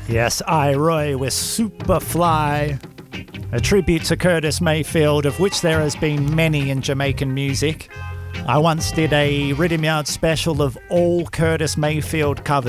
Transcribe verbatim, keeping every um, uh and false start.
Yes, I Roy with Superfly, a tribute to Curtis Mayfield, of which there has been many in Jamaican music. I once did a Rhythm Yard special of all Curtis Mayfield covers.